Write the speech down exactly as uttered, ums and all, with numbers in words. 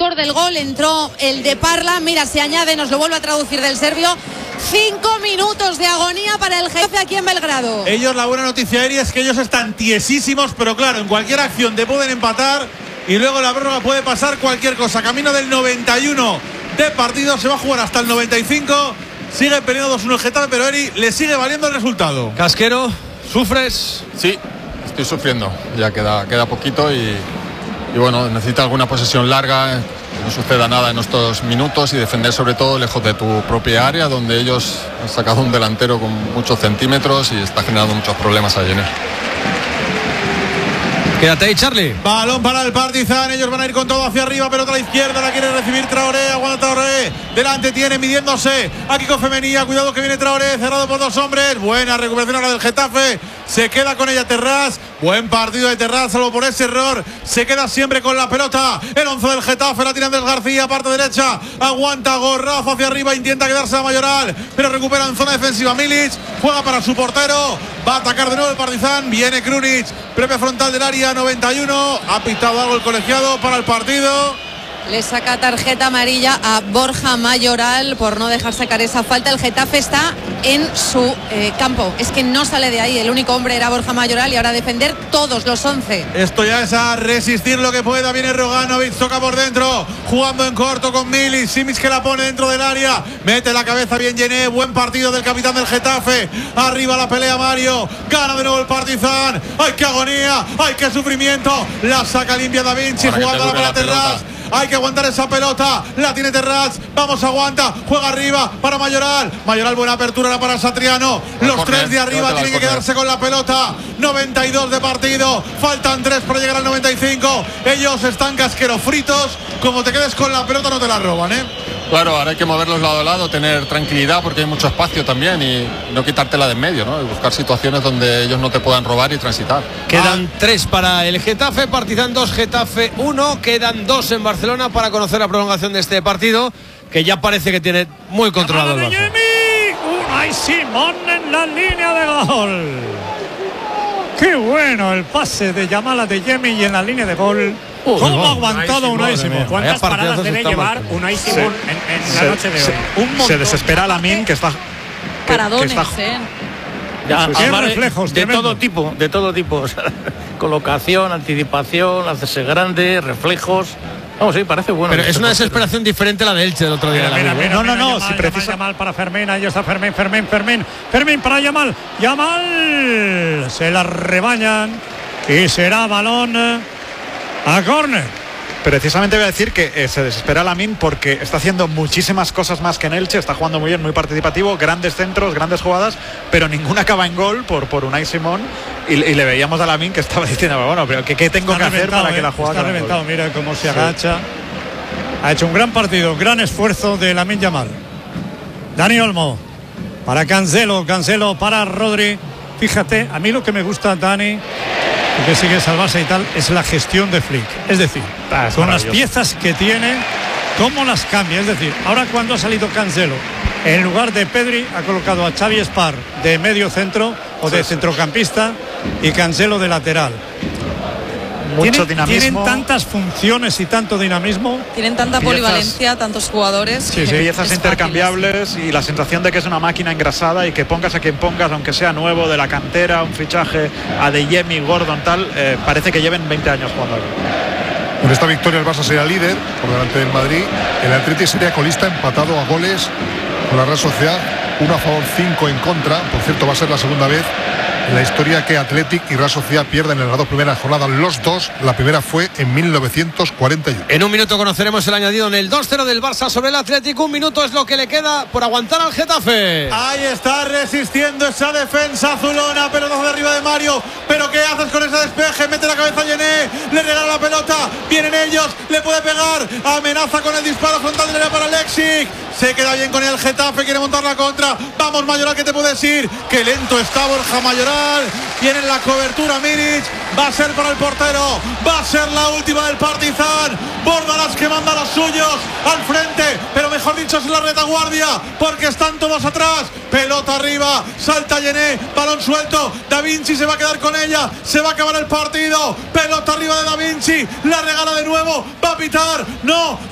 autor del gol, entró el de Parla. Mira, se añade, nos lo vuelvo a traducir del serbio, cinco minutos de agonía para el Getafe aquí en Belgrado. Ellos, la buena noticia aérea es que ellos están tiesísimos, pero claro, en cualquier acción te pueden empatar y luego la prórroga puede pasar cualquier cosa. Camino del noventa y uno de partido, se va a jugar hasta el noventa y cinco. Sigue peleando dos uno el Getafe, pero Eri le sigue valiendo el resultado. Casquero, ¿sufres? Sí, estoy sufriendo. Ya queda, queda poquito y, y bueno, necesita alguna posesión larga, que no suceda nada en estos minutos y defender sobre todo lejos de tu propia área, donde ellos han sacado un delantero con muchos centímetros y está generando muchos problemas a Yené. Quédate ahí, Charlie. Balón para el Partizan, ellos van a ir con todo hacia arriba, pero otra izquierda la quiere recibir Traoré, aguanta Traoré, delante tiene, midiéndose aquí con Femenía, cuidado que viene Traoré, cerrado por dos hombres, buena recuperación ahora del Getafe, se queda con ella Terrás, buen partido de Terrás, salvo por ese error, se queda siempre con la pelota, el once del Getafe, la tira Andrés García, parte derecha, aguanta, gorrazo hacia arriba, intenta quedarse a Mayoral, pero recupera en zona defensiva Milic, juega para su portero, va a atacar de nuevo el Partizan, viene Krunic, propia frontal del área, noventa y uno, ha pitado algo el colegiado para el partido. Le saca tarjeta amarilla a Borja Mayoral por no dejar sacar esa falta. El Getafe está en su eh, campo, es que no sale de ahí, el único hombre era Borja Mayoral y ahora a defender todos los once. Esto ya es a resistir lo que pueda. Viene Roganovic, toca por dentro, jugando en corto con Milic, Simic que la pone dentro del área, mete la cabeza bien Yené, buen partido del capitán del Getafe, arriba la pelea Mario, gana de nuevo el Partizan, ¡ay qué agonía! ¡Ay qué sufrimiento! La saca limpia Da Vinci, jugando para Terrás. Hay que aguantar esa pelota, la tiene Terrats, vamos, aguanta, juega arriba para Mayoral, Mayoral buena apertura ahora para Satriano, los corner, tres de arriba tienen que quedarse con la pelota, noventa y dos de partido, faltan tres para llegar al noventa y cinco, ellos están casqueros fritos, como te quedes con la pelota no te la roban, ¿eh? Claro, ahora hay que moverlos lado a lado, tener tranquilidad porque hay mucho espacio también y no quitártela de en medio, ¿no? Y buscar situaciones donde ellos no te puedan robar y transitar. Quedan ah. tres para el Getafe, Partizan dos, Getafe uno, quedan dos en Barcelona para conocer la prolongación de este partido, que ya parece que tiene muy controlado el Barça. Unai Simón en la línea de gol. Qué bueno el pase de Yamala de Yemi y en la línea de gol. Uh, ¿Cómo ha aguantado Unai Simón? ¿Cuántas paradas debe llevar Unai Simón en, en se, la noche de se, hoy? Un montón. Se desespera Lamin, que está... Que, Paradones, que está, eh. Ya, sí, reflejos, de tremendo. todo tipo, de todo tipo. O sea, colocación, anticipación, hacerse grande, reflejos. Vamos, sí, parece bueno. Pero es una desesperación diferente a la de Elche del otro día. Mira, mira, mira, no, no, no. Yamal, si precisa... Yamal para Fermín, ahí está Fermín, Fermín, Fermín. Fermín para Yamal. Yamal. Se la rebañan. Y será balón a córner. Precisamente voy a decir que eh, se desespera Lamin porque está haciendo muchísimas cosas más que en Elche, está jugando muy bien, muy participativo, grandes centros, grandes jugadas, pero ninguna acaba en gol por, por Unai Simón y, y le veíamos a Lamin que estaba diciendo, bueno, pero ¿qué, qué tengo está que hacer para eh, que la jugada está reventado, mira cómo se agacha. Sí. Ha hecho un gran partido, gran esfuerzo de Lamine Yamal. Dani Olmo para Cancelo, Cancelo para Rodri. Fíjate, a mí lo que me gusta, Dani, que sigue salvarse y tal, es la gestión de Flick. Es decir, ah, es con las piezas que tiene, cómo las cambia. Es decir, ahora cuando ha salido Cancelo, en lugar de Pedri, ha colocado a Xavi Espar de medio centro o de sí, centrocampista y Cancelo de lateral. Mucho ¿Tienen, dinamismo. Tienen tantas funciones y tanto dinamismo. Tienen tanta piezas, polivalencia, tantos jugadores. Sí, sí, piezas intercambiables y la sensación de que es una máquina engrasada y que pongas a quien pongas, aunque sea nuevo, de la cantera, un fichaje a De Jemi, Gordon, tal, eh, parece que lleven veinte años jugando aquí. Con esta victoria el Barça sería líder por delante del Madrid. El Atleti sería colista empatado a goles con la Real Sociedad. Uno a favor, cinco en contra. Por cierto, va a ser la segunda vez en la historia que Athletic y Real Sociedad pierden en las dos primeras jornadas, los dos. La primera fue en mil novecientos cuarenta y uno. En un minuto conoceremos el añadido en el dos cero del Barça sobre el Athletic. Un minuto es lo que le queda por aguantar al Getafe. Ahí está resistiendo esa defensa azulona, pelotazo de arriba de Mario, pero ¿qué haces con ese despeje? Mete la cabeza a Yené, le regala la pelota, vienen ellos, le puede pegar, amenaza con el disparo frontal de la para Leipzig, se queda bien con el Getafe, quiere montar la contra, vamos Mayoral, que te puedes ir, qué lento está Borja Mayoral. Tiene la cobertura Milic, va a ser para el portero, va a ser la última del Partizan. Bordalás que manda a los suyos al frente, pero mejor dicho es la retaguardia, porque están todos atrás. Pelota arriba, salta Yené, balón suelto, Da Vinci se va a quedar con ella, se va a acabar el partido. Pelota arriba de Da Vinci, la regala de nuevo, va a pitar, no,